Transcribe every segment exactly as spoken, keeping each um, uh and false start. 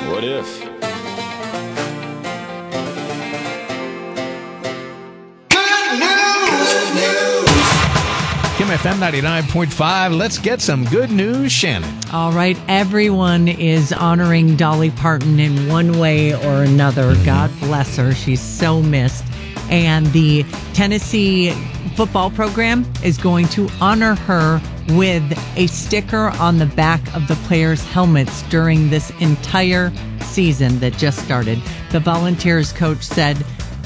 What if? Good news! Good news! Kim F M ninety-nine point five. Let's get some good news, Shannon. All right. Everyone is honoring Dolly Parton in one way or another. Mm-hmm. God bless her. She's so missed. And the Tennessee football program is going to honor her with a sticker on the back of the players' helmets during this entire season that just started. The Volunteers coach said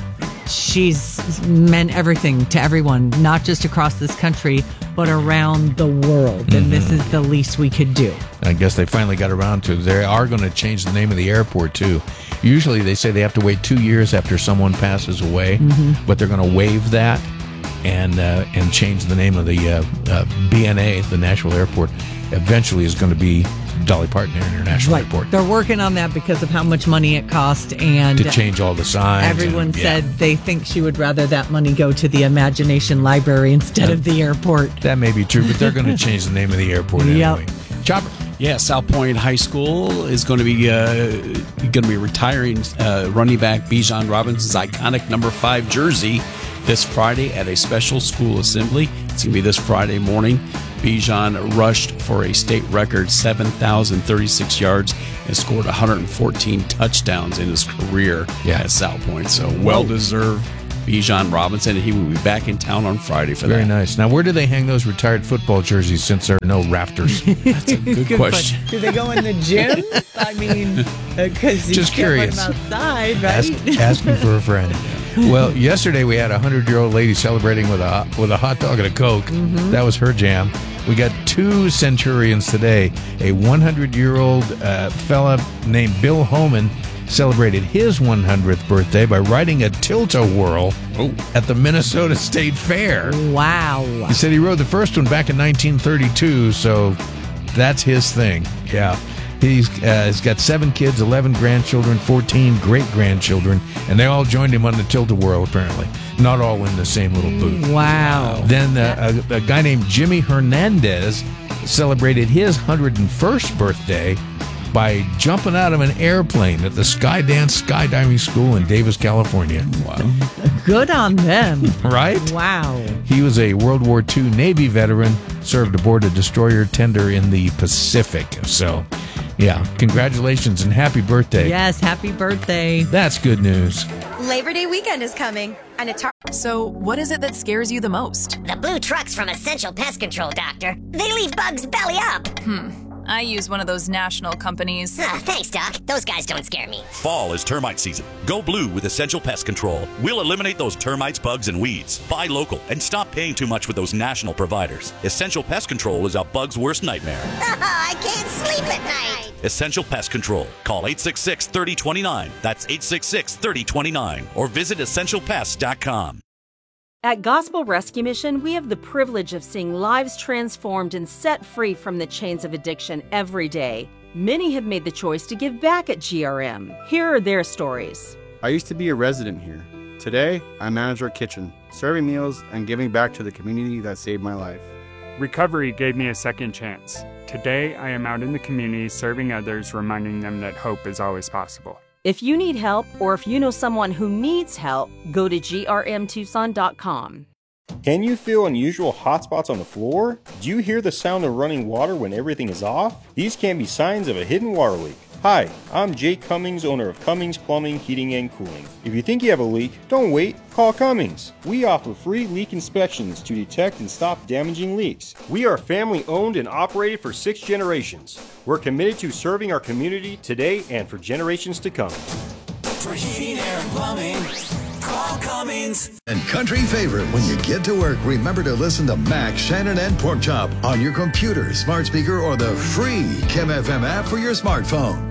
she's meant everything to everyone, not just across this country, but around the world. Mm-hmm. And this is the least we could do. I guess they finally got around to it. They are going to change the name of the airport, too. Usually they say they have to wait two years after someone passes away, mm-hmm. but they're going to waive that and uh, and change the name of the uh, uh, B N A, the Nashville Airport. Eventually is going to be Dolly Parton International right. Airport. They're working on that because of how much money it cost. And to change all the signs. Everyone and, said yeah. they think she would rather that money go to the Imagination Library instead uh, of the airport. That may be true, but they're going to change the name of the airport anyway. Yep. Chopper. Yeah, South Point High School is going to be uh, going to be retiring uh, running back Bijan Robinson's iconic number five jersey this Friday at a special school assembly. It's going to be this Friday morning. Bijan rushed for a state record seven thousand thirty-six yards and scored one hundred fourteen touchdowns in his career yeah. at South Point. So well-deserved Bijan Robinson, and he will be back in town on Friday for Very that. Very nice. Now, where do they hang those retired football jerseys since there are no rafters? That's a good, good question. question. Do they go in the gym? I mean, because you Just can't curious. put them outside, right? Ask, asking for a friend. Well, yesterday we had a hundred-year-old lady celebrating with a with a hot dog and a Coke. Mm-hmm. That was her jam. We got two centurions today. A hundred-year-old uh, fella named Bill Homan celebrated his one hundredth birthday by riding a tilt-a-whirl oh. at the Minnesota State Fair. Wow. He said he rode the first one back in nineteen thirty-two, so that's his thing. Yeah. He's, uh, he's got seven kids, eleven grandchildren, fourteen great-grandchildren, and they all joined him on the tilt-a-whirl, apparently. Not all in the same little booth. Wow. Then uh, a, a guy named Jimmy Hernandez celebrated his one hundred first birthday by jumping out of an airplane at the Skydance Skydiving School in Davis, California. Wow. Good on them. Right? Wow. He was a World War Two Navy veteran, served aboard a destroyer tender in the Pacific. So, yeah, congratulations and happy birthday. Yes, happy birthday. That's good news. Labor Day weekend is coming, and it's hard. So, what is it that scares you the most? The blue trucks from Essential Pest Control, Doctor. They leave bugs belly up. Hmm. I use one of those national companies. Uh, thanks, Doc. Those guys don't scare me. Fall is termite season. Go blue with Essential Pest Control. We'll eliminate those termites, bugs, and weeds. Buy local and stop paying too much with those national providers. Essential Pest Control is a bug's worst nightmare. I can't sleep at night. Essential Pest Control. Call eight six six, three oh two nine. That's eight six six, three oh two nine. Or visit essential pest dot com. At Gospel Rescue Mission, we have the privilege of seeing lives transformed and set free from the chains of addiction every day. Many have made the choice to give back at G R M. Here are their stories. I used to be a resident here. Today, I manage our kitchen, serving meals and giving back to the community that saved my life. Recovery gave me a second chance. Today, I am out in the community serving others, reminding them that hope is always possible. If you need help or if you know someone who needs help, go to G R M Tucson dot com. Can you feel unusual hot spots on the floor? Do you hear the sound of running water when everything is off? These can be signs of a hidden water leak. Hi, I'm Jake Cummings, owner of Cummings Plumbing, Heating, and Cooling. If you think you have a leak, don't wait, call Cummings. We offer free leak inspections to detect and stop damaging leaks. We are family owned and operated for six generations. We're committed to serving our community today and for generations to come. For heating, air, and plumbing, call Cummings. And country favorite when you get to work, remember to listen to Mac, Shannon, and Porkchop on your computer, smart speaker, or the free Kim F M app for your smartphone.